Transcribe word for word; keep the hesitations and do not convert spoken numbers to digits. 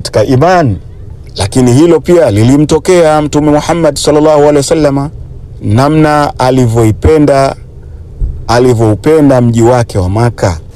katika imani. Lakini hilo pia lilimtokea Mtume Muhammad sallallahu alaihi wasallam, namna alivyoipenda alivyoupenda mji wake wa Maka.